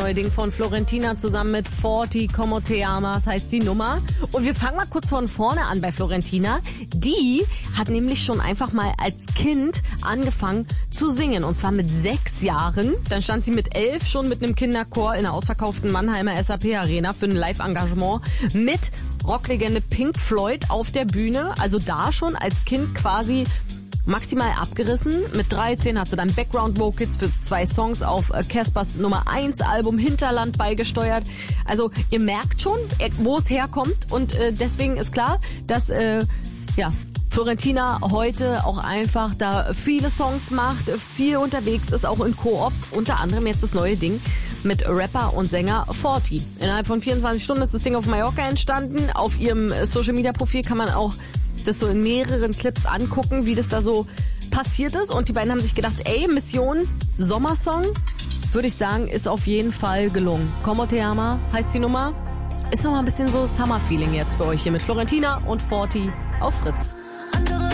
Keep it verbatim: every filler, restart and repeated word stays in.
neue Ding von Florentina zusammen mit Forti, Como Te Amas heißt die Nummer. Und wir fangen mal kurz von vorne an bei Florentina. Die hat nämlich schon einfach mal als Kind angefangen zu singen. Und zwar mit sechs Jahren. Dann stand sie mit elf schon mit einem Kinderchor in der ausverkauften Mannheimer S A P Arena für ein Live-Engagement mit Rocklegende Pink Floyd auf der Bühne. Also da schon als Kind quasi maximal abgerissen. Mit dreizehn hat sie dann Background-Vocals für zwei Songs auf Caspers Nummer eins Album Hinterland beigesteuert. Also ihr merkt schon, wo es herkommt und äh, deswegen ist klar, dass äh, ja Florentina heute auch einfach da viele Songs macht, viel unterwegs ist, auch in Koops, unter anderem jetzt das neue Ding mit Rapper und Sänger Forti. Innerhalb von vierundzwanzig Stunden ist das Ding auf Mallorca entstanden. Auf ihrem Social-Media-Profil kann man auch das so in mehreren Clips angucken, wie das da so passiert ist. Und die beiden haben sich gedacht, ey, Mission Sommersong, würde ich sagen, ist auf jeden Fall gelungen. Como Te Ama heißt die Nummer. Ist noch mal ein bisschen so Summer-Feeling jetzt für euch hier mit Florentina und Forti auf Fritz.